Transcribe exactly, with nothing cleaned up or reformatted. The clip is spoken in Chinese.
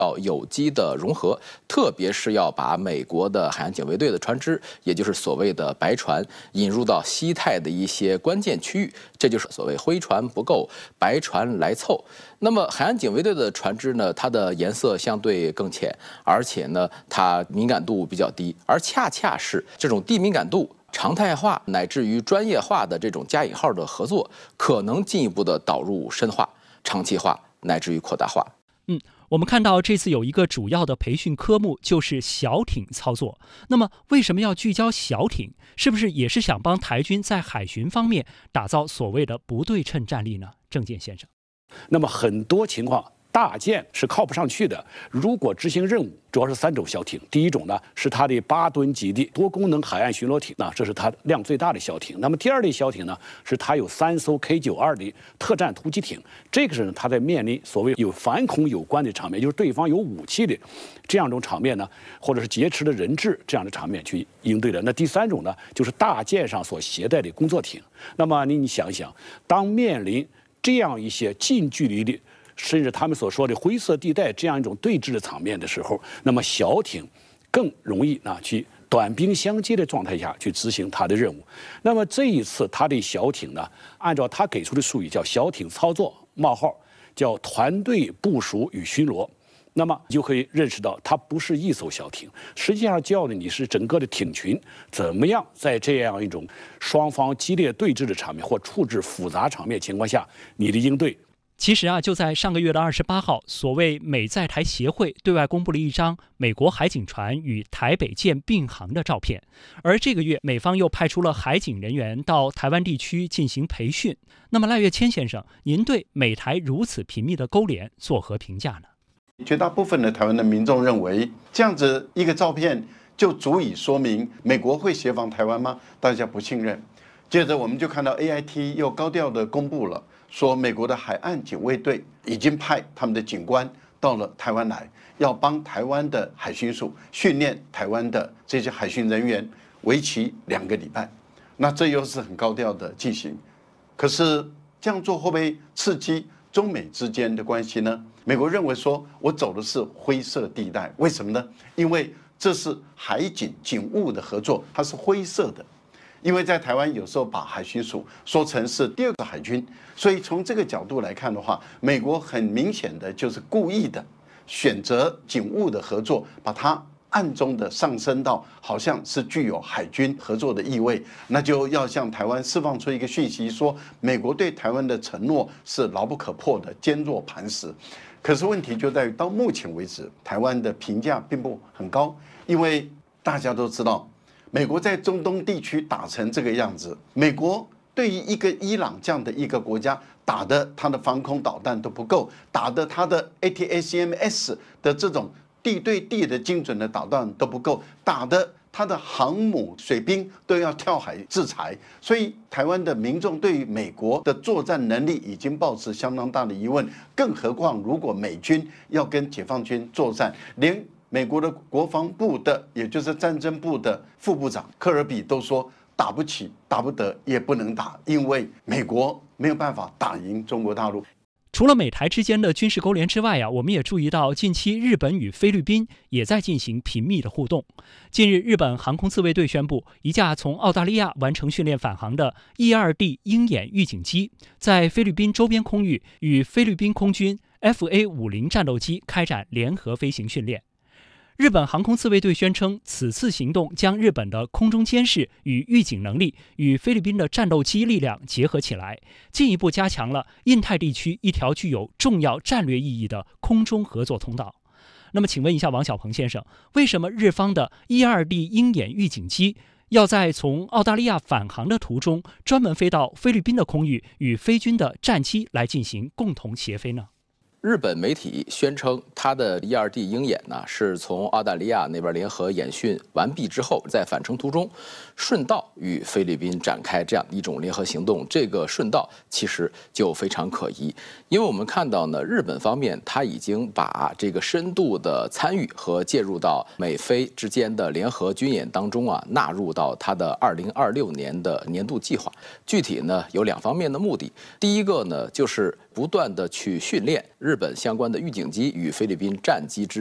要有机的融合，特别是要把美国的海岸警卫队的船只，也就是所谓的白船，引入到西太的一些关键区域，这就是所谓灰船不够，白船来凑。那么海岸警卫队的船只呢，它的颜色相对更浅，而且呢，它敏感度比较低，而恰恰是这种低敏感度、常态化乃至于专业化的这种加引号的合作，可能进一步的导入深化、长期化乃至于扩大化。 嗯，我们看到这次有一个主要的培训科目就是小艇操作。那么为什么要聚焦小艇？是不是也是想帮台军在海巡方面打造所谓的不对称战力呢？郑健先生。 那么很多情况，大舰是靠不上去的。如果执行任务，主要是三种小艇。第一种呢，是它的八吨级的多功能海岸巡逻艇，那这是它量最大的小艇。那么第二类小艇呢，是它有三艘 K 九十二的特战突击艇，这个是呢，它在面临所谓有反恐有关的场面，就是对方有武器的这样一种场面呢，或者是劫持的人质这样的场面去应对的。那第三种呢，就是大舰上所携带的工作艇。那么你想一想，当面临这样一些近距离的，甚至他们所说的灰色地带这样一种对峙的场面的时候，那么小艇更容易呢去短兵相接的状态下去执行它的任务。那么这一次它的小艇呢，按照他给出的术语叫小艇操作冒号叫团队部署与巡逻。那么你就可以认识到，它不是一艘小艇，实际上教的你是整个的艇群怎么样在这样一种双方激烈对峙的场面或处置复杂场面情况下，你的应对。 其实啊，就在上个月的二十八号，所谓美在台协会对外公布了一张美国海警船与台北舰并航的照片。而这个月，美方又派出了海警人员到台湾地区进行培训。那么赖岳谦先生，您对美台如此频密的勾连作何评价呢？ 绝大部分的台湾的民众认为，这样子一个照片就足以说明美国会协防台湾吗？大家不信任。接着我们就看到 A I T 又高调的公布了，说美国的海岸警卫队已经派他们的警官到了台湾来，要帮台湾的海巡署训练台湾的这些海巡人员，为期两个礼拜。那这又是很高调的进行。可是这样做会不会刺激中美之间的关系呢？美国认为说，我走的是灰色地带，为什么呢？因为这是海警警务的合作，它是灰色的。因为在台湾有时候把海巡署说成是第二个海军，所以从这个角度来看的话，美国很明显的就是故意的选择警务的合作，把它暗中的上升到好像是具有海军合作的意味，那就要向台湾释放出一个讯息，说美国对台湾的承诺是牢不可破的，坚若磐石。可是问题就在于，到目前为止，台湾的评价并不很高，因为大家都知道，美国在中东地区打成这个样子，美国对于一个伊朗这样的一个国家，打的它的防空导弹都不够，打的它的 A T A C M S 的这种地对地的精准的导弹都不够，打的它的航母水兵都要跳海制裁，所以台湾的民众对于美国的作战能力已经抱持相当大的疑问，更何况如果美军要跟解放军作战，连美国的国防部的，也就是战争部的副部长科尔比都说，打不起、打不得，也不能打，因为美国没有办法打赢中国大陆。 除了美台之间的军事勾连之外啊，我们也注意到近期日本与菲律宾也在进行频密的互动。近日，日本航空自卫队宣布，一架从澳大利亚完成训练返航的 E 二 D 鹰眼预警机，在菲律宾周边空域与菲律宾空军 F A 五十 战斗机开展联合飞行训练。日本航空自卫队宣称，此次行动将日本的空中监视与预警能力与菲律宾的战斗机力量结合起来，进一步加强了印太地区一条具有重要战略意义的空中合作通道。那么请问一下王小鹏先生，为什么日方的 E 二 D 鹰眼预警机要在从澳大利亚返航的途中专门飞到菲律宾的空域与菲军的战机来进行共同协飞呢？ 日本媒体宣称，它的 E 二 D 鹰眼呢是从澳大利亚那边联合演训完毕之后，在返程途中顺道与菲律宾展开这样一种联合行动。这个顺道其实就非常可疑，因为我们看到呢，日本方面它已经把这个深度的参与和介入到美菲之间的联合军演当中啊，纳入到它的二零二六年的年度计划。具体呢有两方面的目的，第一个呢就是不断的去训练日本相关的预警机与菲律宾战机之